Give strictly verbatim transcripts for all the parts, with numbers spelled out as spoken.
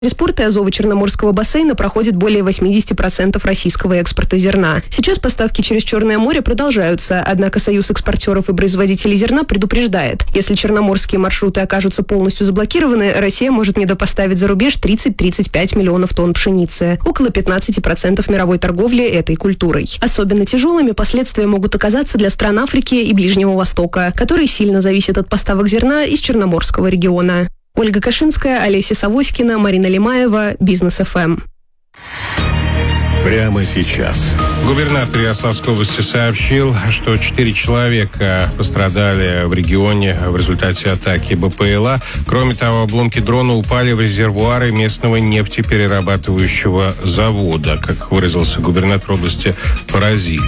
Через порты Азово-Черноморского бассейна проходит более восемьдесят процентов российского экспорта зерна. Сейчас поставки через Черное море продолжаются, однако Союз экспортеров и производителей зерна предупреждает, если черноморские маршруты окажутся полностью заблокированы, Россия может недопоставить за рубеж тридцать-тридцать пять миллионов тонн пшеницы, около пятнадцать процентов мировой торговли этой культурой. Особенно тяжелыми последствия могут оказаться для стран Африки и Ближнего Востока, которые сильно зависят от поставок зерна из Черноморского региона. Ольга Кашинская, Олеся Савоськина, Марина Лимаева, Бизнес эф эм. Прямо сейчас. Губернатор Ярославской области сообщил, что четыре человека пострадали в регионе в результате атаки БПЛА. Кроме того, обломки дрона упали в резервуары местного нефтеперерабатывающего завода. Как выразился губернатор области, поразили.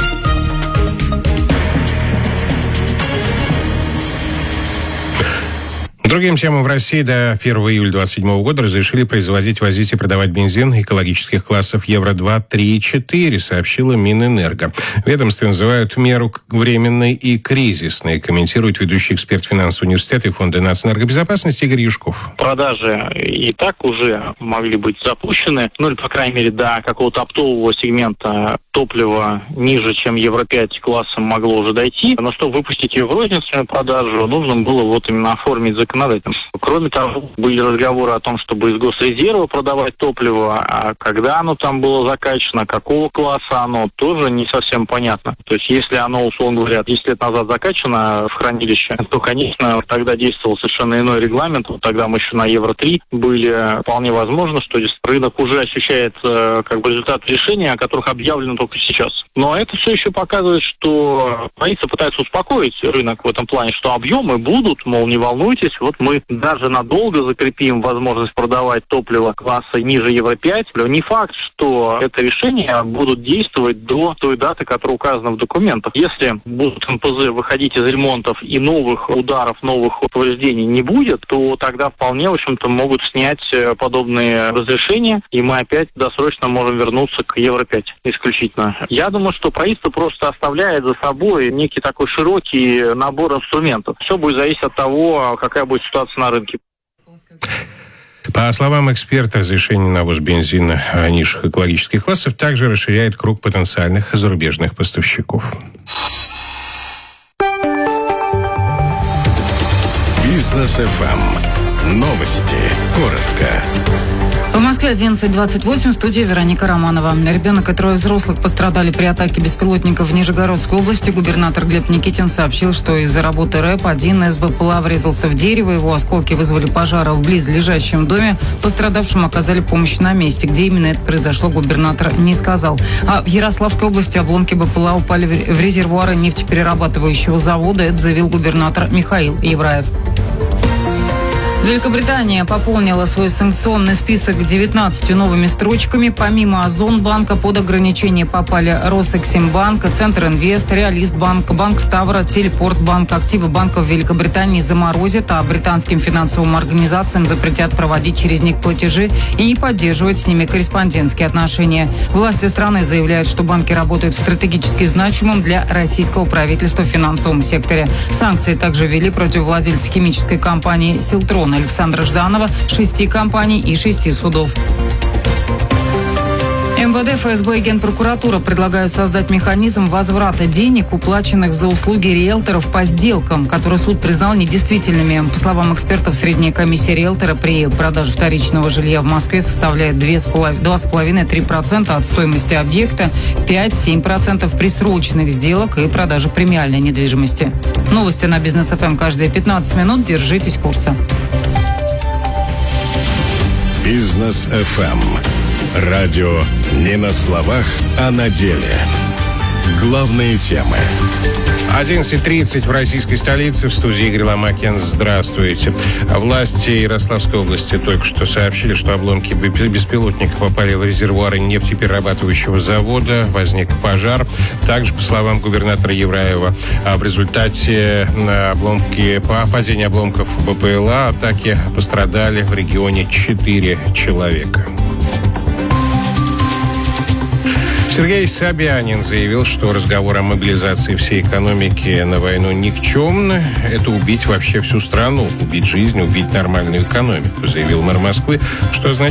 Другим темам в России до первого июля двадцать седьмого года разрешили производить, возить и продавать бензин экологических классов Евро два, три и четыре, сообщила Минэнерго. Ведомство называют меру временной и кризисной, комментирует ведущий эксперт финансового университета и Фонда нацэнергобезопасности Игорь Юшков. Продажи и так уже могли быть запущены, ну или, по крайней мере, до какого-то оптового сегмента топлива ниже, чем Евро пять классом могло уже дойти. Но чтобы выпустить ее в розничную продажу, нужно было вот именно оформить законодательство. Кроме того, были разговоры о том, чтобы из госрезерва продавать топливо, а когда оно там было закачано, какого класса оно, тоже не совсем понятно. То есть, если оно, условно говоря, десять лет назад закачано в хранилище, то, конечно, тогда действовал совершенно иной регламент. Вот тогда мы еще на Евро три были. Вполне возможно, что рынок уже ощущает как бы результат решения, о которых объявлено только сейчас. Но это все еще показывает, что правительство пытается успокоить рынок в этом плане, что объемы будут, мол, не волнуйтесь, вот мы даже надолго закрепим возможность продавать топливо класса ниже Евро пять. Не факт, что это решение будут действовать до той даты, которая указана в документах. Если будут эн пэ зэ выходить из ремонтов и новых ударов, новых повреждений не будет, то тогда вполне, в общем-то, могут снять подобные разрешения, и мы опять досрочно можем вернуться к Евро пять исключительно. Я думаю, что правительство просто оставляет за собой некий такой широкий набор инструментов. Все будет зависеть от того, какая будет ситуация на рынке. По словам эксперта, разрешение на ввоз бензина низших экологических классов также расширяет круг потенциальных зарубежных поставщиков. Бизнес эф эм. Новости. Коротко. В Москве одиннадцать двадцать восемь, в студии Вероника Романова. Ребенок и трое взрослых пострадали при атаке беспилотников в Нижегородской области. Губернатор Глеб Никитин сообщил, что из-за работы рэп один из БПЛА врезался в дерево. Его осколки вызвали пожар в близлежащем доме. Пострадавшим оказали помощь на месте. Где именно это произошло, губернатор не сказал. А в Ярославской области обломки БПЛА упали в резервуары нефтеперерабатывающего завода. Это заявил губернатор Михаил Евраев. Великобритания пополнила свой санкционный список девятнадцатью новыми строчками. Помимо Озонбанка под ограничение попали Росэксимбанк, Центр-Инвест, Реалистбанк, Банк Ставра, Телепортбанк. Активы банков Великобритании заморозят, а британским финансовым организациям запретят проводить через них платежи и не поддерживать с ними корреспондентские отношения. Власти страны заявляют, что банки работают в стратегически значимом для российского правительства финансовом секторе. Санкции также ввели против владельца химической компании «Силтрон» Александра Жданова, шести компаний и шести судов. эм вэ дэ, эф эс бэ и Генпрокуратура предлагают создать механизм возврата денег, уплаченных за услуги риэлторов по сделкам, которые суд признал недействительными. По словам экспертов, средняя комиссия риэлтора при продаже вторичного жилья в Москве составляет два целых пять десятых - три процента от стоимости объекта, пять - семь процентов при срочных сделок и продаже премиальной недвижимости. Новости на Бизнес эф эм каждые пятнадцать минут. Держитесь курса. Бизнес эф эм. Радио не на словах, а на деле. Главные темы. одиннадцать тридцать в российской столице. В студии Игорь Ломакин. Здравствуйте. Власти Ярославской области только что сообщили, что обломки беспилотника попали в резервуары нефтеперерабатывающего завода. Возник пожар. Также, по словам губернатора Евраева, в результате обломки, по падению обломков БПЛА атаки пострадали в регионе четыре человека. Сергей Собянин заявил, что разговор о мобилизации всей экономики на войну никчемно. Это убить вообще всю страну, убить жизнь, убить нормальную экономику, заявил мэр Москвы, что означает,